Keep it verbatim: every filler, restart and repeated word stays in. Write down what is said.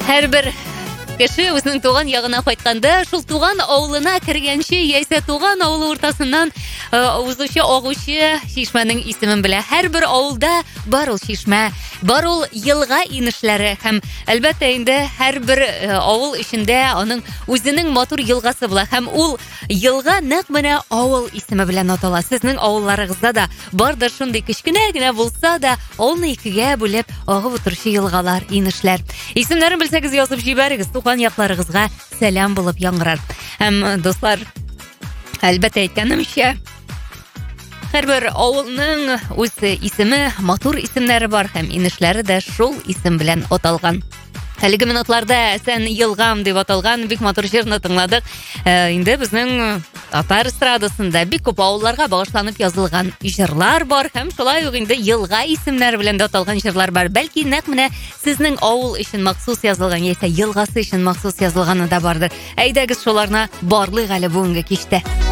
Һәрбер кеше үзенең туган ягына кайтканда, шул туган авылына кергәнче, яисә туган авылы уртасыннан узучы агучы чишмәнең исемен белә. Һәрбер авылда бар ул чишмә, бар ул елга инешләре һәм әлбәттә инде һәрбер авыл эчендә аның үзенең матур елгасы була һәм ул елга нәкъ менә авыл исеме белән атала. Сезнең авылларыгызда да бардыр шундый кечкенә генә булса да авылны икегә бүлеп агып утыручы елгалар, инешләр. Исемнәрен белсәгез язып җибәрегез. Туган якларыгызга сәлам булып яңгырар. Һәм дуслар, әлбәттә әйткәнемчә, һәрбер авылның үз исеме, матур исемнәре бар һәм инешләре дә шул исем белән аталган. Әлеге минутларда Сән елгам дип аталган бик матур җырны тыңладык. Инде безнең татар эстрадасында бик күп авылларга багышланып язылган җырлар бар һәм шулай ук инде елга исемнәре белән дә аталган җырлар бар. Бәлки нәкъ менә сезнең авыл өчен махсус язылган яисә елгасы өчен махсус язылганы да бардыр. Әйдәгез шуларны барлык әле бүгенге кичтә.